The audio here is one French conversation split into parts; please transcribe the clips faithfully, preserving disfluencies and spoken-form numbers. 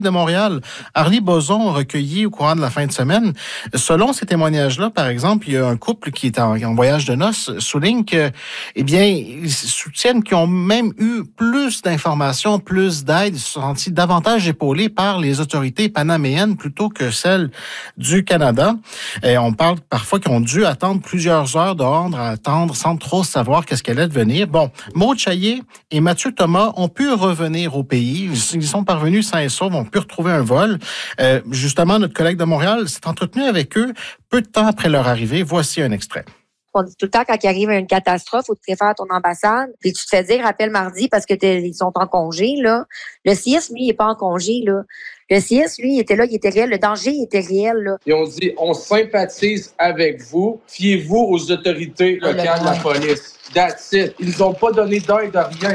de Montréal, Harlie Boson, recueilli au courant de la fin de semaine. Selon ces témoignages-là, par exemple, il y a un couple qui est en, en voyage de noces, souligne que, eh bien, ils soutiennent qu'ils ont même eu plus d'informations, plus d'aide, ils se sont sentis davantage épaulés par les autorités panaméennes plutôt que celles du Canada. Et on parle parfois qu'ils ont dû attendre plusieurs heures dehors à attendre sans trop savoir qu'est-ce qu'elle allait devenir. Bon, Maud Chaillé et Mathieu Thomas ont pu revenir au pays. Ils sont parvenus sains et saufs, ont pu retrouver un vol. Euh, justement, notre collègue de Montréal s'est entretenu avec eux peu de temps après leur arrivée. Voici un extrait. On dit tout le temps, quand il arrive une catastrophe, faut te préférer à ton ambassade. Puis tu te fais dire, appelle mardi parce que ils sont en congé, là. Le C I S, lui, il est pas en congé, là. Le C I S, lui, il était là, il était réel. Le danger, il était réel, là. Ils ont dit, on sympathise avec vous. Fiez-vous aux autorités locales de la police. That's it. Ils n'ont pas donné d'aide à rien.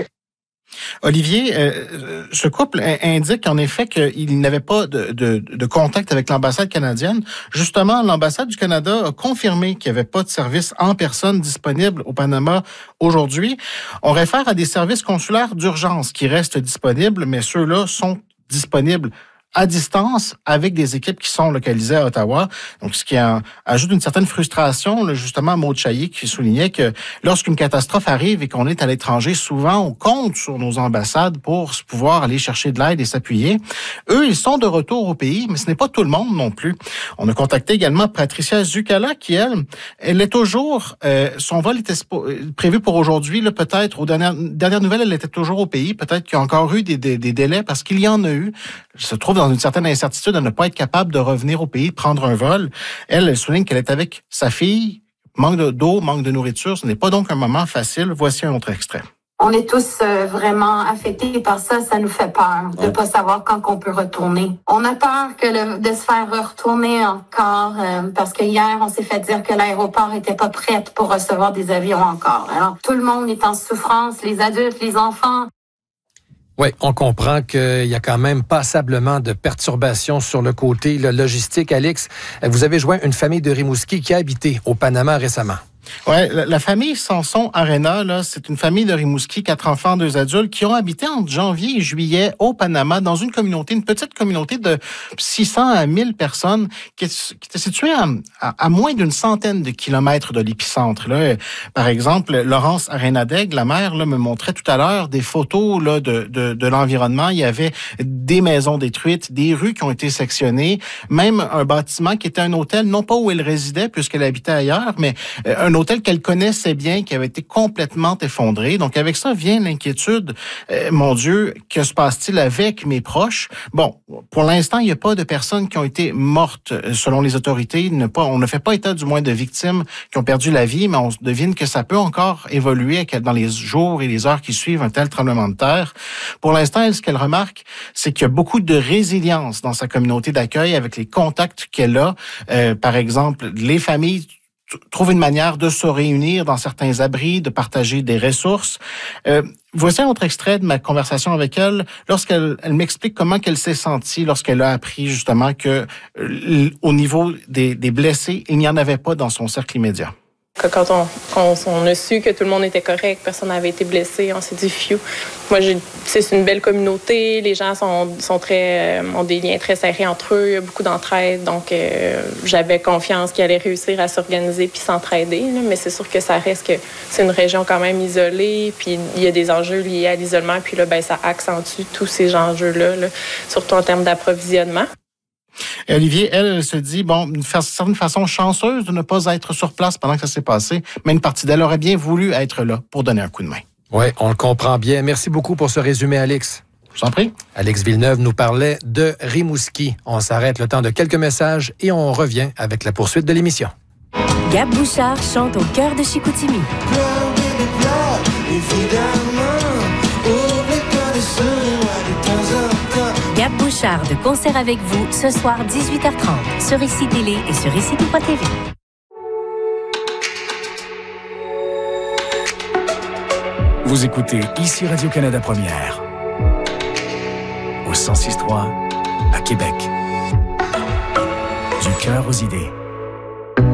Olivier, euh, ce couple indique en effet qu'il n'avait pas de, de, de contact avec l'ambassade canadienne. Justement, l'ambassade du Canada a confirmé qu'il n'y avait pas de service en personne disponible au Panama aujourd'hui. On réfère à des services consulaires d'urgence qui restent disponibles, mais ceux-là sont disponibles à distance avec des équipes qui sont localisées à Ottawa. Donc, ce qui a, ajoute une certaine frustration, là, justement, à Maud Chaillé qui soulignait que lorsqu'une catastrophe arrive et qu'on est à l'étranger, souvent, on compte sur nos ambassades pour pouvoir aller chercher de l'aide et s'appuyer. Eux, ils sont de retour au pays, mais ce n'est pas tout le monde non plus. On a contacté également Patricia Zucala qui, elle, elle est toujours, euh, son vol était prévu pour aujourd'hui, là, peut-être, aux dernières, dernières nouvelles, elle était toujours au pays. Peut-être qu'il y a encore eu des, des, des délais parce qu'il y en a eu. Elle se trouve dans une certaine incertitude de ne pas être capable de revenir au pays, de prendre un vol. Elle, elle souligne qu'elle est avec sa fille. Manque d'eau, manque de nourriture. Ce n'est pas donc un moment facile. Voici un autre extrait. On est tous euh, vraiment affectés par ça. Ça nous fait peur de ne pas savoir quand on peut retourner. On a peur que le, de se faire retourner encore euh, parce que hier, on s'est fait dire que l'aéroport était pas prêt pour recevoir des avions encore. Alors, tout le monde est en souffrance, les adultes, les enfants. Oui, on comprend qu'il y a quand même passablement de perturbations sur le côté le logistique. Alex, vous avez joint une famille de Rimouski qui a habité au Panama récemment. Oui, la, la famille Sanson Arena, là, c'est une famille de Rimouski, quatre enfants, deux adultes, qui ont habité entre janvier et juillet au Panama, dans une communauté, une petite communauté de six cents à mille personnes, qui, est, qui était située à, à, à moins d'une centaine de kilomètres de l'épicentre. Là. Par exemple, Laurence Arenadeg, la mère, là, me montrait tout à l'heure des photos là, de, de, de l'environnement. Il y avait des maisons détruites, des rues qui ont été sectionnées, même un bâtiment qui était un hôtel, non pas où elle résidait, puisqu'elle habitait ailleurs, mais un hôtel qu'elle connaissait bien, qui avait été complètement effondré. Donc, avec ça vient l'inquiétude. Euh, mon Dieu, que se passe-t-il avec mes proches? Bon, pour l'instant, il n'y a pas de personnes qui ont été mortes, selon les autorités. Ne pas, on ne fait pas état, du moins, de victimes qui ont perdu la vie, mais on devine que ça peut encore évoluer dans les jours et les heures qui suivent un tel tremblement de terre. Pour l'instant, elle, ce qu'elle remarque, c'est qu'il y a beaucoup de résilience dans sa communauté d'accueil avec les contacts qu'elle a. Euh, par exemple, les familles trouve une manière de se réunir dans certains abris, de partager des ressources. Euh, voici un autre extrait de ma conversation avec elle, lorsqu'elle elle m'explique comment qu'elle s'est sentie lorsqu'elle a appris justement que euh, au niveau des, des blessés, il n'y en avait pas dans son cercle immédiat. Quand on, on, on a su que tout le monde était correct, personne n'avait été blessé, on s'est dit « phew ». Moi, j'ai, c'est une belle communauté, les gens sont, sont très, ont des liens très serrés entre eux, il y a beaucoup d'entraide, donc euh, j'avais confiance qu'ils allaient réussir à s'organiser puis s'entraider. Là, mais c'est sûr que ça reste que c'est une région quand même isolée, puis il y a des enjeux liés à l'isolement, puis là, ben, ça accentue tous ces enjeux-là, là, surtout en termes d'approvisionnement. Et Olivier, elle, elle se dit, bon, d'une certaine façon chanceuse de ne pas être sur place pendant que ça s'est passé, mais une partie d'elle aurait bien voulu être là pour donner un coup de main. Oui, on le comprend bien. Merci beaucoup pour ce résumé, Alex. Je vous en prie. Alex Villeneuve nous parlait de Rimouski. On s'arrête le temps de quelques messages et on revient avec la poursuite de l'émission. Gab Bouchard chante au cœur de Chicoutimi. Pleure, bébé, pleure, évidemment. Gab Bouchard de concert avec vous ce soir dix-huit heures trente sur I C I Télé et sur I C I tout point T V. Vous écoutez ici Radio-Canada Première au cent six trois à Québec. Du cœur aux idées.